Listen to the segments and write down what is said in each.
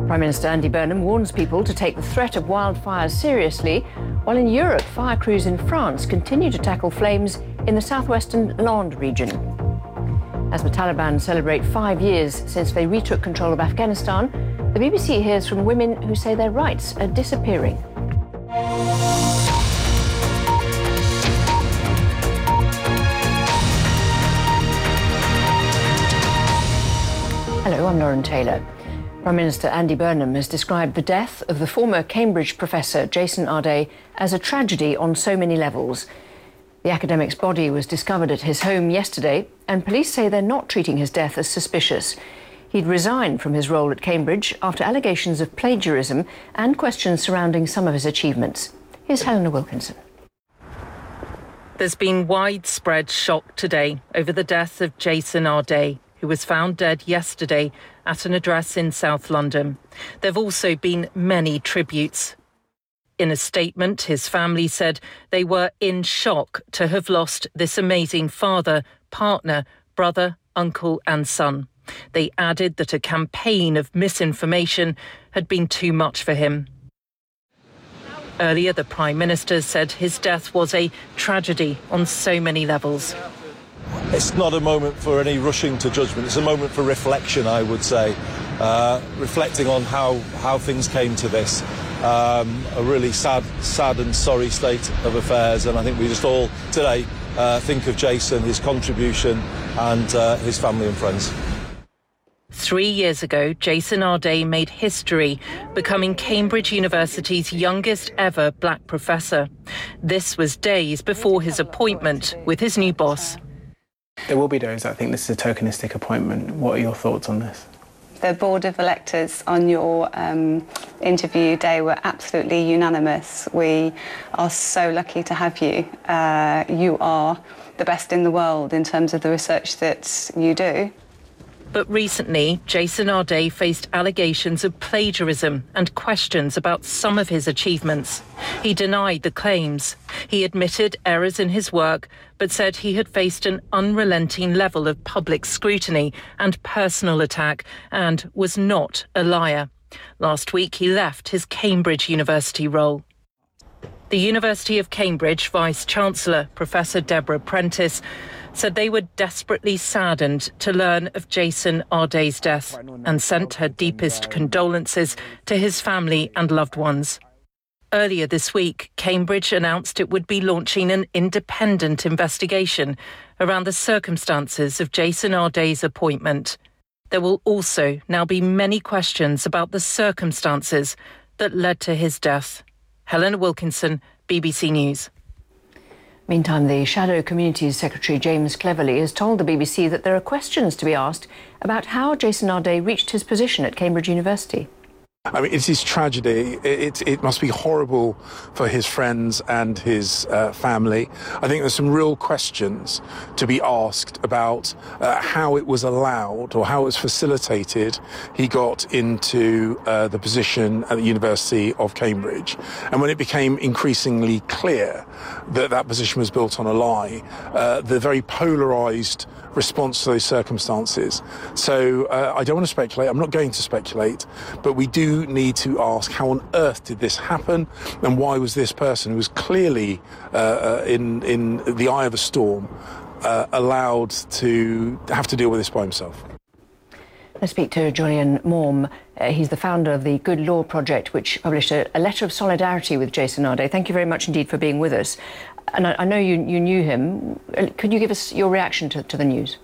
Prime Minister Andy Burnham warns people to take the threat of wildfires seriously, while in Europe, fire crews in France continue to tackle flames in the southwestern Landes region. As the Taliban celebrate 5 years since they retook control of Afghanistan, the BBC hears from women who say their rights are disappearing. Hello, I'm Lauren Taylor. Prime Minister Andy Burnham has described the death of the former Cambridge professor Jason Ardai as a tragedy on so many levels. The academic's body was discovered at his home yesterday, and police say they're not treating his death as suspicious. He'd resigned from his role at Cambridge after allegations of plagiarism and questions surrounding some of his achievements. Here's Helena Wilkinson. There's been widespread shock today over the death of Jason Ardai, who was found dead yesterday at an address in South London. There have also been many tributes. In a statement, his family said they were in shock to have lost this amazing father, partner, brother, uncle and son. They added that a campaign of misinformation had been too much for him. Earlier, the Prime Minister said his death was a tragedy on so many levels. It's not a moment for any rushing to judgment. It's a moment for reflection, I would say, reflecting on how things came to this. A really sad and sorry state of affairs, and I think we just all today think of Jason, his contribution and his family and friends. 3 years ago, Jason Ardai made history, becoming Cambridge University's youngest ever black professor. This was days before his appointment with his new boss. There will be those that think this is a tokenistic appointment. What are your thoughts on this? The board of electors on your interview day were absolutely unanimous. We are so lucky to have you. You are the best in the world in terms of the research that you do. But recently, Jason Ardai faced allegations of plagiarism and questions about some of his achievements. He denied the claims. He admitted errors in his work, but said he had faced an unrelenting level of public scrutiny and personal attack and was not a liar. Last week, he left his Cambridge University role. The University of Cambridge Vice-Chancellor, Professor Deborah Prentice, said they were desperately saddened to learn of Jason Ardai's death and sent her deepest condolences to his family and loved ones. Earlier this week, Cambridge announced it would be launching an independent investigation around the circumstances of Jason Ardai's appointment. There will also now be many questions about the circumstances that led to his death. Helena Wilkinson, BBC News. Meantime, the Shadow Communities Secretary James Cleverly has told the BBC that there are questions to be asked about how Jason Ardai reached his position at Cambridge University. I mean, it is tragedy. It must be horrible for his friends and his family. I think there's some real questions to be asked about how it was allowed or how it was facilitated he got into the position at the University of Cambridge. And when it became increasingly clear that that position was built on a lie, the very polarised response to those circumstances. So I don't want to speculate. I'm not going to speculate, but we do need to ask how on earth did this happen, and why was this person who was clearly in the eye of a storm allowed to have to deal with this by himself. Let's speak to Julian Morm. He's the founder of the Good Law Project, which published a letter of solidarity with Jason Ardai. Thank you very much indeed for being with us. And I know you knew him. Could you give us your reaction to the news?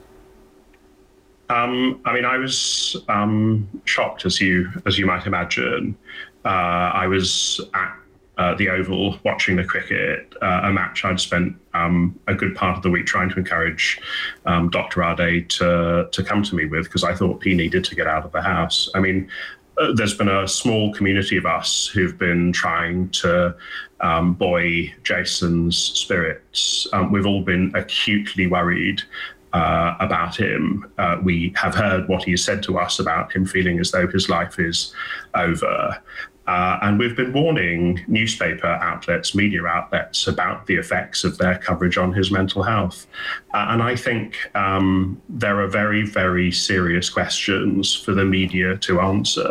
I mean, I was shocked, as you might imagine. I was at the Oval watching the cricket, a match I'd spent a good part of the week trying to encourage Dr. Ardai to come to me with, because I thought he needed to get out of the house. I mean, there's been a small community of us who've been trying to buoy Jason's spirits. We've all been acutely worried about him. We have heard what he said to us about him feeling as though his life is over. And we've been warning newspaper outlets, media outlets, about the effects of their coverage on his mental health. And I think there are very, very serious questions for the media to answer.